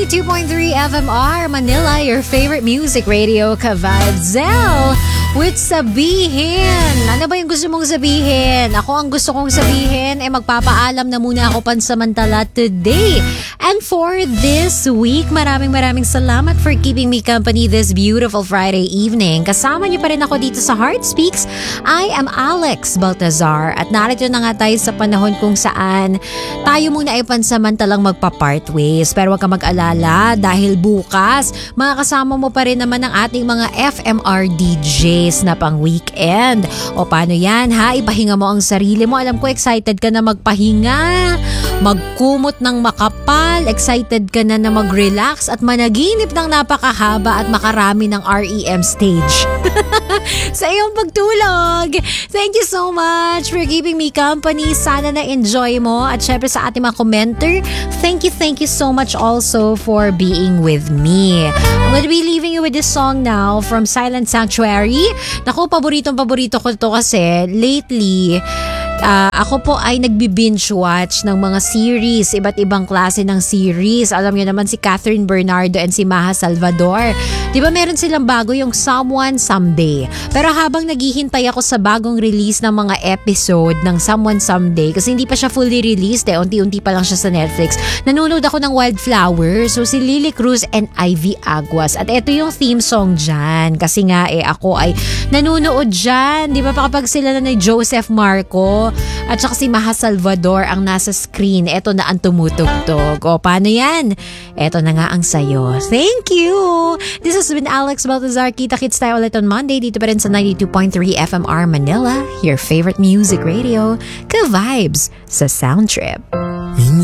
92.3 FMR Manila, your favorite music radio, ka-vibes. Zell with Sabihin. Ano ba yung gusto mong sabihin? Ako ang gusto kong sabihin magpapaalam na muna ako pansamantala today. And for this week, maraming salamat for keeping me company this beautiful Friday evening. Kasama niyo pa rin ako dito sa Heart Speaks. I am Alex Baltazar at narito na nga tayo sa panahon kung saan tayo muna ay pansamantalang magpa-part ways. Pero huwag ka mag-alala dahil bukas makakasama mo pa rin naman ang ating mga FMR DJs na pang weekend. O paano yan ha? Ipahinga mo ang sarili mo. Alam ko excited ka na magpahinga, magkumot ng makapal, excited ka na mag-relax at managinip ng napakahaba at makarami ng REM stage. Sa iyong pagtulog. Thank you so much for keeping me company. Sana na-enjoy mo. At syempre sa ating mga commenter, thank you so much also for being with me. I'm gonna be leaving you with this song now from Silent Sanctuary. Naku, paborito ko to kasi lately, ako po ay nagbi-binge watch ng mga series, iba't ibang klase ng series. Alam niyo naman si Catherine Bernardo and si Maha Salvador. Di ba meron silang bago yung Someone Someday. Pero habang naghihintay ako sa bagong release ng mga episode ng Someone Someday, kasi hindi pa siya fully released unti-unti pa lang siya sa Netflix, nanonood ako ng Wildflower. So si Lily Cruz and Ivy Aguas. At ito yung theme song dyan. Kasi nga ako ay nanonood dyan. Di ba kapag sila na ni Joseph Marco at saka si Maha Salvador ang nasa screen, eto na ang tumutugtog. O paano yan? Eto na nga ang sayo. Thank you! This has been Alex Baltazar. Kita-kits tayo ulit on Monday dito pa rin sa 92.3 FMR Manila, your favorite music radio, ka-vibes sa Sound Trip.